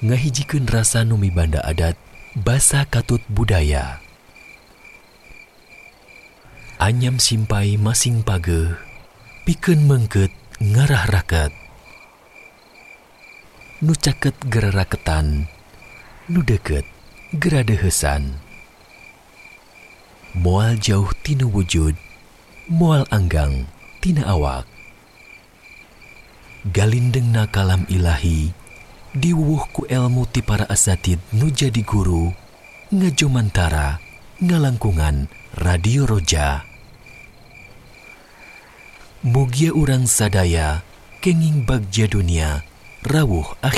ngahijikeun rasa nu mibanda adat basa katut budaya. Anyam simpai masing pageuh pikeun meungkeut ngarah raket. Nu caket geraraketan, nu deukeut geradeuheusan. Moal jauh tina wujud, moal anggang tina awak. Galindengna kalam ilahi diwuwuh ku elmu ti para asatid nu jadi guru ngajomantara ngalangkungan Radio Roja. Mugia urang sadaya kenging bagja dunia rawuh akhir